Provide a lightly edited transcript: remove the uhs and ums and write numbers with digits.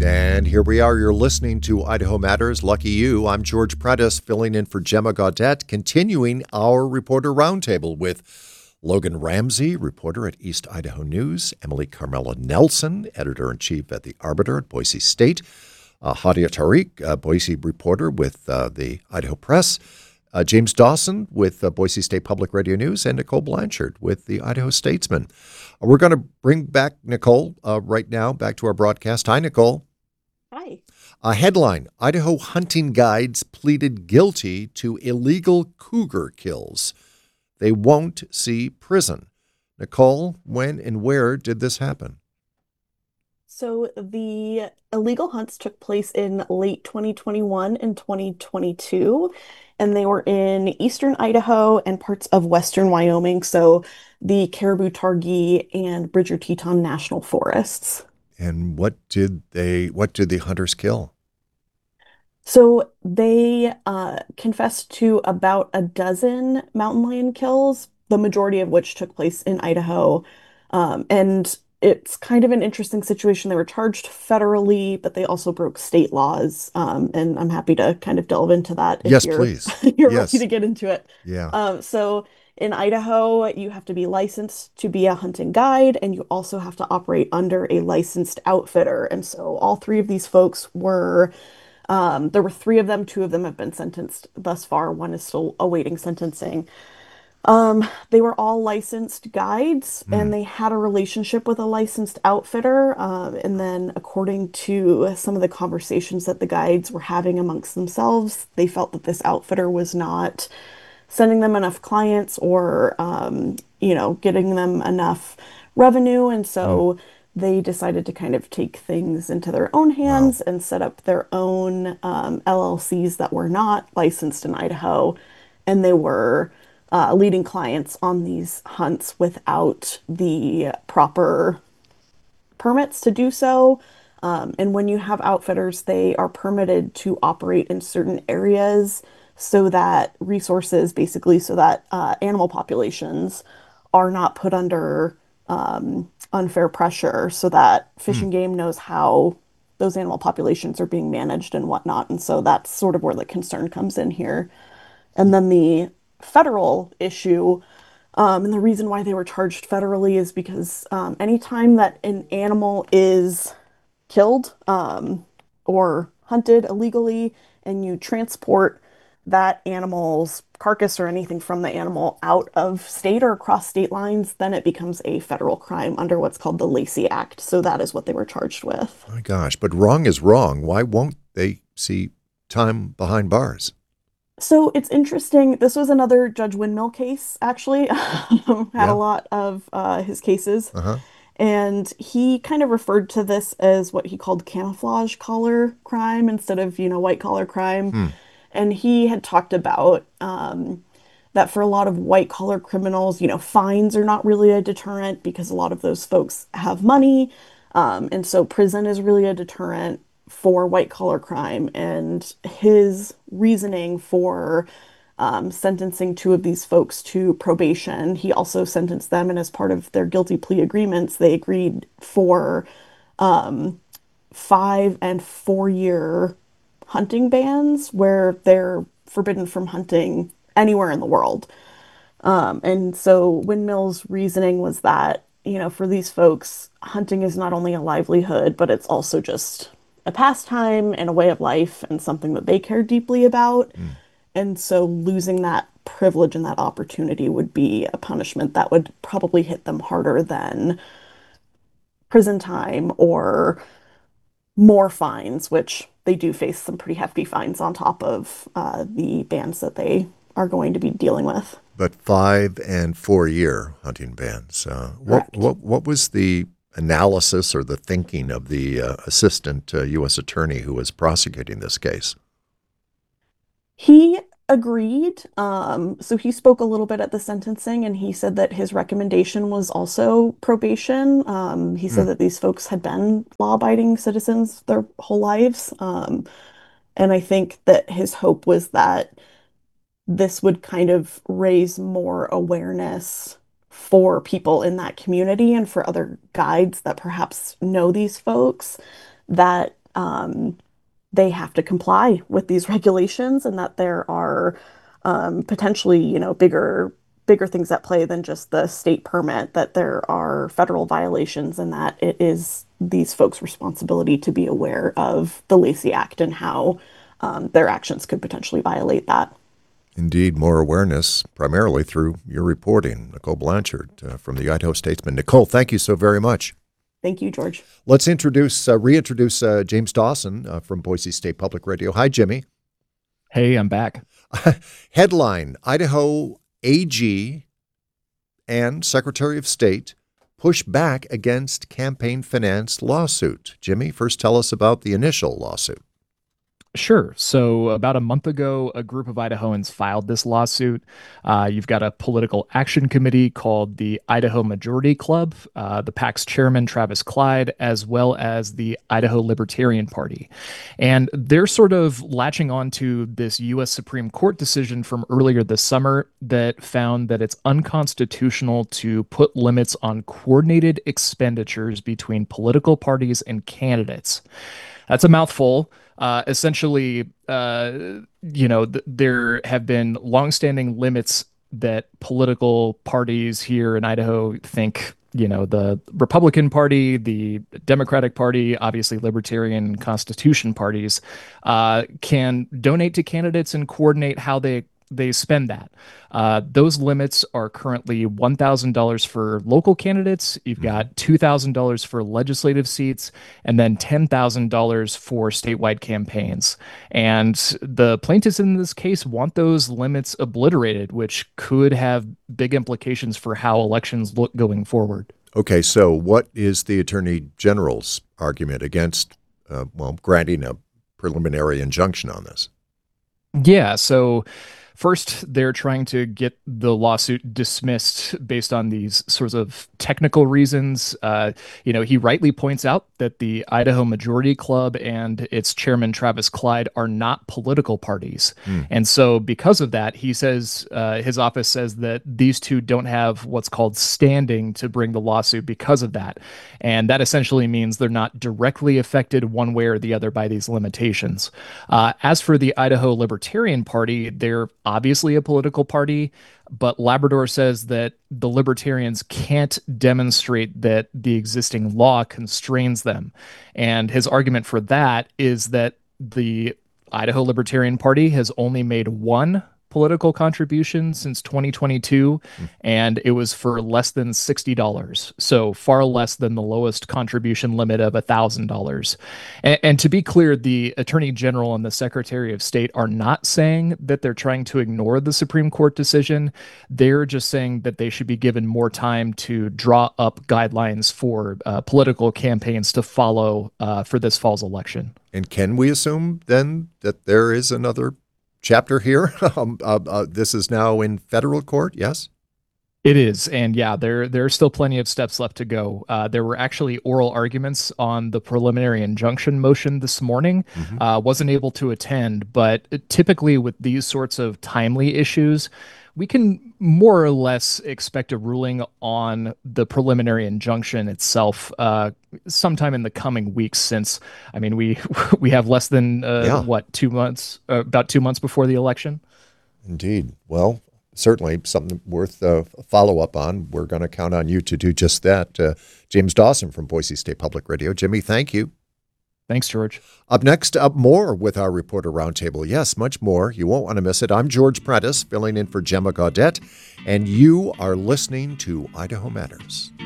And here we are. You're listening to Idaho Matters. Lucky you. I'm George Prentice, filling in for Gemma Gaudette, continuing our reporter roundtable with Logan Ramsey, reporter at East Idaho News, Emily Carmela Nelson, editor-in-chief at The Arbiter at Boise State, Hadia Tariq, Boise reporter with the Idaho Press, James Dawson with Boise State Public Radio News, and Nicole Blanchard with the Idaho Statesman. We're going to bring back Nicole right now, back to our broadcast. Hi, Nicole. Hi. A headline: Idaho hunting guides pleaded guilty to illegal cougar kills. They won't see prison. Nicole, when and where did this happen? So the illegal hunts took place in late 2021 and 2022, and they were in eastern Idaho and parts of western Wyoming, so the Caribou Targhee and Bridger Teton National Forests. And what did the hunters kill? So they confessed to about a dozen mountain lion kills, the majority of which took place in Idaho. And it's kind of an interesting situation. They were charged federally, but they also broke state laws. And I'm happy to kind of delve into that if Yes, you're please. you're ready Yes. to get into it. Yeah. So in Idaho, you have to be licensed to be a hunting guide, and you also have to operate under a licensed outfitter. And so all three of these folks were there were three of them. Two of them have been sentenced thus far. One is still awaiting sentencing. They were all licensed guides and Mm. they had a relationship with a licensed outfitter. And then, according to some of the conversations that the guides were having amongst themselves, they felt that this outfitter was not sending them enough clients or, getting them enough revenue. And Mm. so they decided to kind of take things into their own Wow. hands and set up their own LLCs that were not licensed in Idaho. And they were leading clients on these hunts without the proper permits to do so. And when you have outfitters, they are permitted to operate in certain areas so that resources, basically, so that animal populations are not put under unfair pressure, so that Fish Mm. and Game knows how those animal populations are being managed and whatnot. And so that's sort of where the concern comes in here. And then the federal issue, and the reason why they were charged federally is because anytime that an animal is killed or hunted illegally and you transport that animal's carcass or anything from the animal out of state or across state lines, then it becomes a federal crime under what's called the Lacey Act. So that is what they were charged with. My gosh, but wrong is wrong. Why won't they see time behind bars? So it's interesting. This was another Judge Windmill case, actually. Had a Yeah. lot of his cases. Uh-huh. And he kind of referred to this as what he called camouflage collar crime instead of, white collar crime. Hmm. And he had talked about that for a lot of white collar criminals, fines are not really a deterrent because a lot of those folks have money. And so prison is really a deterrent for white collar crime. And his reasoning for sentencing two of these folks to probation, he also sentenced them, and as part of their guilty plea agreements, they agreed for 5 and 4 year hunting bans where they're forbidden from hunting anywhere in the world. And so Windmill's reasoning was that, for these folks, hunting is not only a livelihood, but it's also just a pastime and a way of life and something that they care deeply about. Hmm. And so losing that privilege and that opportunity would be a punishment that would probably hit them harder than prison time or more fines, which they do face some pretty hefty fines on top of the bans that they are going to be dealing with. But 5 and 4 year hunting bans. What Correct. what what was the analysis or the thinking of the assistant U.S. attorney who was prosecuting this case? He agreed. So he spoke a little bit at the sentencing and he said that his recommendation was also probation. He Hmm. said that these folks had been law-abiding citizens their whole lives. And I think that his hope was that this would kind of raise more awareness for people in that community and for other guides that perhaps know these folks that they have to comply with these regulations, and that there are potentially, bigger things at play than just the state permit, that there are federal violations, and that it is these folks' responsibility to be aware of the Lacey Act and how their actions could potentially violate that. Indeed, more awareness, primarily through your reporting. Nicole Blanchard from the Idaho Statesman. Nicole, thank you so very much. Thank you, George. Let's reintroduce James Dawson from Boise State Public Radio. Hi, Jimmy. Hey, I'm back. Headline: Idaho AG and Secretary of State push back against campaign finance lawsuit. Jimmy, first tell us about the initial lawsuit. Sure. So about a month ago, a group of Idahoans filed this lawsuit. You've got a political action committee called the Idaho Majority Club, the PAC's chairman, Travis Clyde, as well as the Idaho Libertarian Party. And they're sort of latching on to this U.S. Supreme Court decision from earlier this summer that found that it's unconstitutional to put limits on coordinated expenditures between political parties and candidates. That's a mouthful. Essentially, there have been longstanding limits that political parties here in Idaho think, the Republican Party, the Democratic Party, obviously Libertarian and Constitution parties, can donate to candidates and coordinate how they spend that. Those limits are currently $1,000 for local candidates. You've got $2,000 for legislative seats, and then $10,000 for statewide campaigns. And the plaintiffs in this case want those limits obliterated, which could have big implications for how elections look going forward. Okay, so what is the Attorney General's argument against, granting a preliminary injunction on this? Yeah, so first, they're trying to get the lawsuit dismissed based on these sorts of technical reasons. He rightly points out that the Idaho Majority Club and its chairman, Travis Clyde, are not political parties. And so because of that, he says, his office says that these two don't have what's called standing to bring the lawsuit because of that. And that essentially means they're not directly affected one way or the other by these limitations. As for the Idaho Libertarian Party, they're obviously a political party, but Labrador says that the Libertarians can't demonstrate that the existing law constrains them. And his argument for that is that the Idaho Libertarian Party has only made one political contribution since 2022, and it was for less than $60, so far less than the lowest contribution limit of $1,000. And to be clear, the Attorney General and the Secretary of State are not saying that they're trying to ignore the Supreme Court decision. They're just saying that they should be given more time to draw up guidelines for political campaigns to follow for this fall's election. And can we assume then that there is another chapter here? This is now in federal court, yes? It is. And yeah, there are still plenty of steps left to go. There were actually oral arguments on the preliminary injunction motion this morning. Wasn't able to attend, but typically with these sorts of timely issues, we can more or less expect a ruling on the preliminary injunction itself sometime in the coming weeks, since, we have less than, 2 months, about 2 months before the election. Indeed. Well, certainly something worth follow-up on. We're going to count on you to do just that. James Dawson from Boise State Public Radio. Jimmy, thank you. Thanks, George. Up next, up more with our Reporter Roundtable. Yes, much more. You won't want to miss it. I'm George Prentice, filling in for Gemma Gaudette, and you are listening to Idaho Matters.